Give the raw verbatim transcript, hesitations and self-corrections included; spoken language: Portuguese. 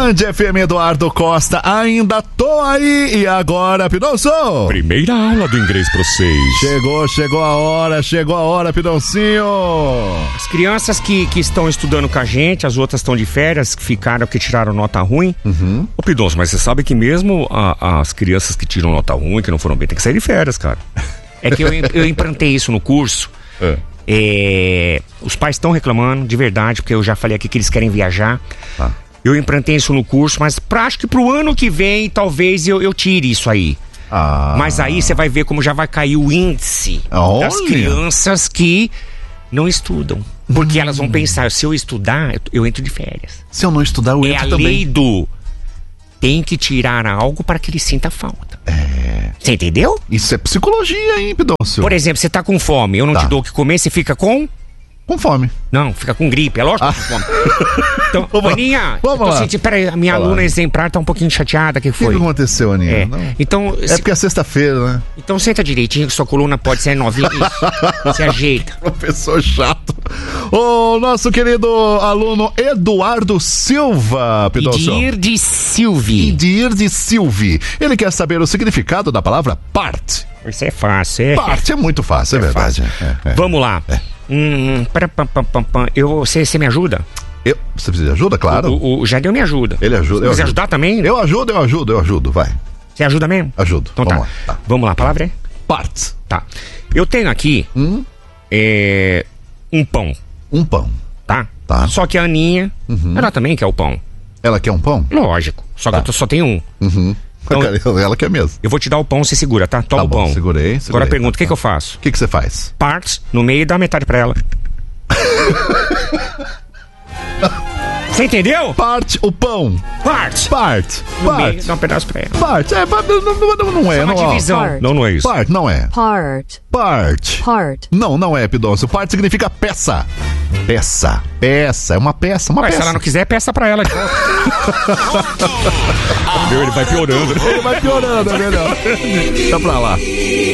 Band F M, Eduardo Costa, ainda tô aí. E agora, Pidoncio? Primeira aula do inglês pra vocês. Chegou, chegou a hora, chegou a hora, Pidoncinho. As crianças que, que estão estudando com a gente, as outras estão de férias, que ficaram, que tiraram nota ruim. Uhum. Ô Pidoncio, mas você sabe que mesmo a, as crianças que tiram nota ruim, que não foram bem, tem que sair de férias, cara. É que eu, eu implantei isso no curso. É. É, os pais estão reclamando, de verdade, porque eu já falei aqui que eles querem viajar. Ah. Eu implantei isso no curso, mas pra, acho que pro ano que vem, talvez eu, eu tire isso aí. Ah. Mas aí você vai ver como já vai cair o índice Olha. das crianças que não estudam. Porque hum. elas vão pensar, se eu estudar, eu, eu entro de férias. Se eu não estudar, eu é entro a também. lei do tem que tirar algo para que ele sinta falta. É. Você entendeu? Isso é psicologia, hein, Pidoncio? Por exemplo, você tá com fome, eu não Tá. te dou o que comer, você fica com... Com fome. Não, fica com gripe, é lógico que tá com fome. Então, Vamos lá. Aninha, Vamos eu tô lá. sentindo, peraí, a minha Vai lá. aluna exemplar tá um pouquinho chateada, o que O que, foi? que aconteceu, Aninha? É. Não. Então, É se- porque é sexta-feira, né? então senta direitinho, que sua coluna pode ser novinha, isso, se ajeita. Professor chato. O nosso querido aluno Eduardo Silva, Pidoncio. Idir de Silvi. Idir de Silvi. Ele quer saber o significado da palavra parte. Isso é fácil, é. Parte é muito fácil, é, É verdade. É, é. Vamos lá. Hum, para, pam, pam, pam, pam. Eu, você, você me ajuda? Eu, você precisa de ajuda, claro. O, o Jadeu me ajuda. Ele ajuda. Você eu quiser ajudo. ajudar também? Eu ajudo, eu ajudo, eu ajudo, vai. Você ajuda mesmo? Ajudo. Então Vamos tá. lá. Tá. Vamos lá, a palavra é? Partes. Tá. Eu tenho aqui Hum? é, um pão, Um pão. tá? Tá. Só que a Aninha, Uhum. ela também quer o pão. Ela quer um pão? Lógico. Só que Tá. eu tô- só tenho um. Uhum. Então- Cara, ela quer mesmo. Eu vou te dar o pão, você segura, tá? Toma Tá o bom, pão. segurei, segurei. Agora pergunta, o que, Tá. que eu faço? O que que você faz? Partes no meio e dá metade pra ela. Você entendeu? Parte o pão. Partes. Parte. No meio, Parte. dá um pedaço pra ela. Parte. É, pa- não, não, não, não é, É uma não é. divisão. Part. Não, não é isso. Parte, não é. Part. Parte. Part. Não, não é, Pidoncio. Parte significa peça. Peça. Peça. É uma peça, uma Ué, se peça. ela não quiser, peça pra ela de volta. Meu, ele vai piorando. Ele vai piorando, é melhor. Tá pra lá.